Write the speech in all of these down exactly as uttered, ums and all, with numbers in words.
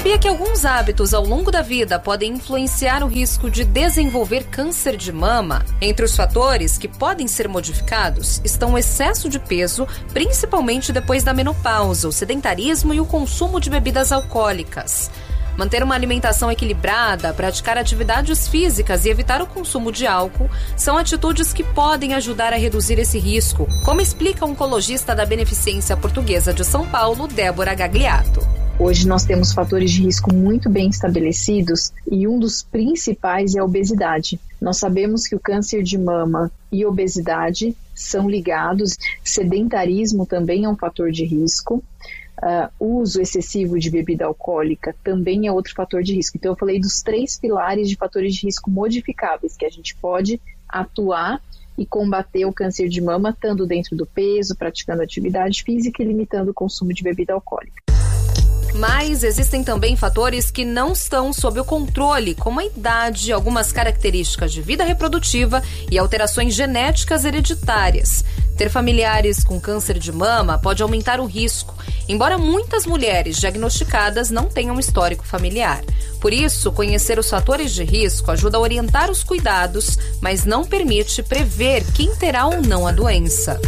Sabia que alguns hábitos ao longo da vida podem influenciar o risco de desenvolver câncer de mama? Entre os fatores que podem ser modificados estão o excesso de peso, principalmente depois da menopausa, o sedentarismo e o consumo de bebidas alcoólicas. Manter uma alimentação equilibrada, praticar atividades físicas e evitar o consumo de álcool são atitudes que podem ajudar a reduzir esse risco, como explica a oncologista da Beneficência Portuguesa de São Paulo, Débora Gagliato. Hoje nós temos fatores de risco muito bem estabelecidos e um dos principais é a obesidade. Nós sabemos que o câncer de mama e obesidade são ligados, sedentarismo também é um fator de risco. Uh, uso excessivo de bebida alcoólica também é outro fator de risco. Então eu falei dos três pilares de fatores de risco modificáveis que a gente pode atuar e combater o câncer de mama, estando dentro do peso, praticando atividade física e limitando o consumo de bebida alcoólica. Mas existem também fatores que não estão sob o controle, como a idade, algumas características de vida reprodutiva e alterações genéticas hereditárias. Ter familiares com câncer de mama pode aumentar o risco, embora muitas mulheres diagnosticadas não tenham histórico familiar. Por isso, conhecer os fatores de risco ajuda a orientar os cuidados, mas não permite prever quem terá ou não a doença.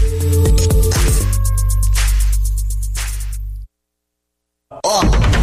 Oh.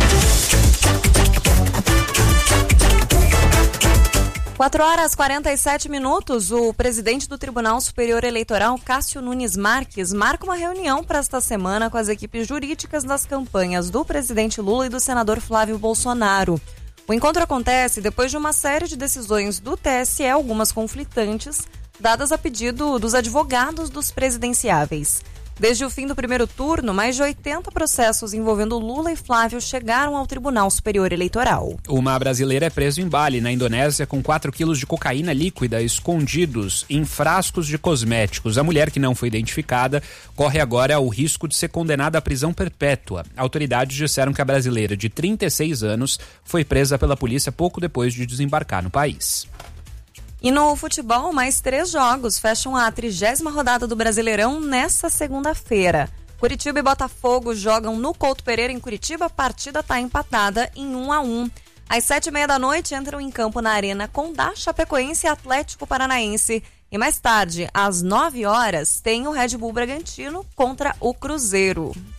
quatro horas e quarenta e sete minutos, o presidente do Tribunal Superior Eleitoral, Cássio Nunes Marques, marca uma reunião para esta semana com as equipes jurídicas das campanhas do presidente Lula e do senador Flávio Bolsonaro. O encontro acontece depois de uma série de decisões do T S E, algumas conflitantes, dadas a pedido dos advogados dos presidenciáveis. Desde o fim do primeiro turno, mais de oitenta processos envolvendo Lula e Flávio chegaram ao Tribunal Superior Eleitoral. Uma brasileira é presa em Bali, na Indonésia, com quatro quilos de cocaína líquida escondidos em frascos de cosméticos. A mulher, que não foi identificada, corre agora o risco de ser condenada à prisão perpétua. Autoridades disseram que a brasileira, de trinta e seis anos, foi presa pela polícia pouco depois de desembarcar no país. E no futebol, mais três jogos fecham a trigésima rodada do Brasileirão nesta segunda-feira. Curitiba e Botafogo jogam no Couto Pereira, em Curitiba. A partida está empatada em um a um. Às sete e meia da noite entram em campo na Arena Condá, Chapecoense e Atlético Paranaense. E mais tarde, às nove horas, tem o Red Bull Bragantino contra o Cruzeiro.